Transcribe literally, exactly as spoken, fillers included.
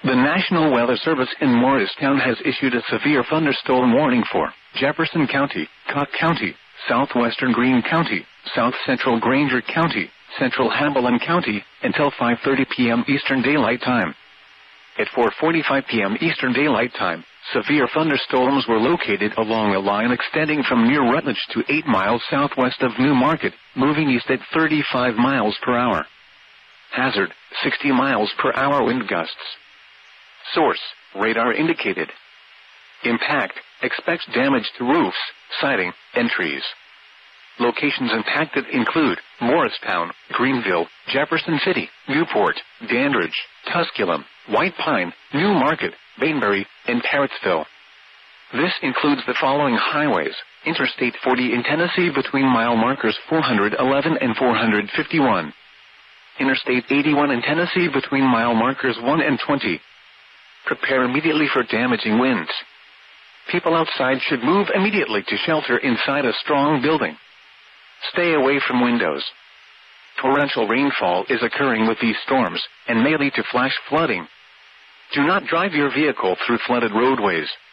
The National Weather Service in Morristown has issued a severe thunderstorm warning for Jefferson County, Cook County, southwestern Greene County, south central Granger County, central Hamilton County, until five thirty p.m. Eastern Daylight Time. At four forty-five p.m. Eastern Daylight Time, severe thunderstorms were located along a line extending from near Rutledge to eight miles southwest of New Market, moving east at thirty-five miles per hour. Hazard, sixty miles per hour wind gusts. Source, radar indicated. Impact, expects damage to roofs, siding, and trees. Locations impacted include Morristown, Greenville, Jefferson City, Newport, Dandridge, Tusculum, White Pine, New Market, Bainbury, and Parrettsville. This includes the following highways: Interstate forty in Tennessee between mile markers four eleven and four fifty-one. Interstate eighty-one in Tennessee between mile markers one and twenty. Prepare immediately for damaging winds. People outside should move immediately to shelter inside a strong building. Stay away from windows. Torrential rainfall is occurring with these storms and may lead to flash flooding. Do not drive your vehicle through flooded roadways.